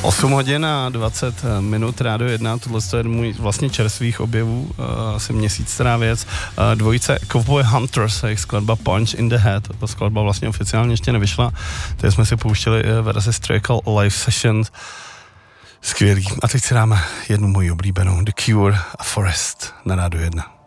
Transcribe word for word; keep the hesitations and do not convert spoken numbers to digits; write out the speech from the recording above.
osm hodin a dvacet minut, Rádio jedna, tohle je můj vlastně čerstvých objevů, uh, asi měsíc stará věc. Uh, dvojice Cowboy Hunters, jejich skladba Punch in the Head, ta skladba vlastně oficiálně ještě nevyšla, tady jsme si pouštěli uh, verzi Straycall Live Sessions, skvělý. A teď si dáme jednu moji oblíbenou, The Cure a Forest na Rádio jedna.